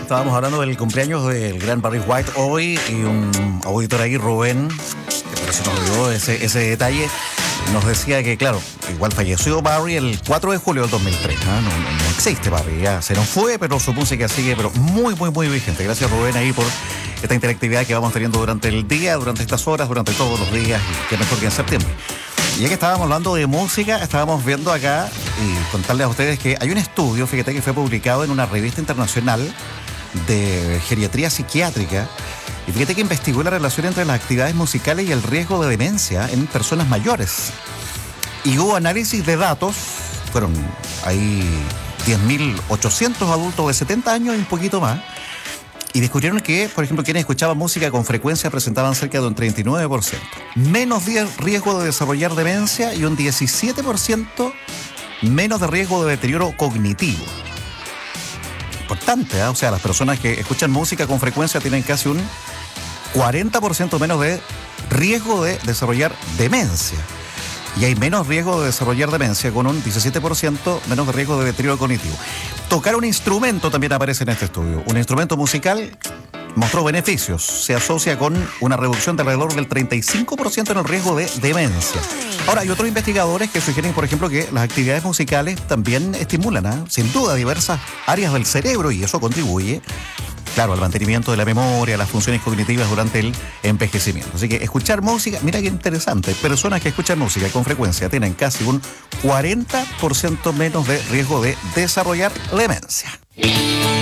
estábamos hablando del cumpleaños del gran Barry White hoy y un auditor ahí, Rubén, que por eso nos olvidó ese detalle, nos decía que, claro, igual falleció Barry el 4 de julio del 2003. No existe Barry, ya se nos fue, pero su música sigue muy vigente. Gracias, Rubén, ahí por esta interactividad que vamos teniendo durante el día, durante estas horas, durante todos los días, y qué mejor que en septiembre. Y ya que estábamos hablando de música, estábamos viendo acá y contarles a ustedes que hay un estudio, fíjate, que fue publicado en una revista internacional de geriatría psiquiátrica, y fíjate que investigó la relación entre las actividades musicales y el riesgo de demencia en personas mayores. Y hubo análisis de datos, fueron ahí 10.800 adultos de 70 años y un poquito más, y descubrieron que, por ejemplo, quienes escuchaban música con frecuencia presentaban cerca de un 39%. Menos riesgo de desarrollar demencia y un 17% menos de riesgo de deterioro cognitivo. Importante, ¿eh? O sea, las personas que escuchan música con frecuencia tienen casi un 40% menos de riesgo de desarrollar demencia. Y hay menos riesgo de desarrollar demencia con un 17% menos de riesgo de deterioro cognitivo. Tocar un instrumento también aparece en este estudio. Un instrumento musical mostró beneficios. Se asocia con una reducción de alrededor del 35% en el riesgo de demencia. Ahora, hay otros investigadores que sugieren, por ejemplo, que las actividades musicales también estimulan, sin duda, diversas áreas del cerebro, y eso contribuye, claro, al mantenimiento de la memoria, las funciones cognitivas durante el envejecimiento. Así que escuchar música, mira qué interesante, personas que escuchan música con frecuencia tienen casi un 40% menos de riesgo de desarrollar demencia.